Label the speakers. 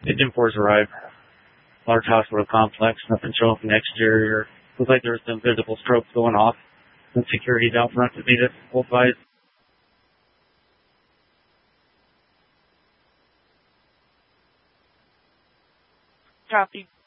Speaker 1: Agent 4's arrived. Large hospital complex, nothing showing from the exterior. Looks like there's some visible strobes going off. And security's out front to meet us. Hold advised.
Speaker 2: Copy.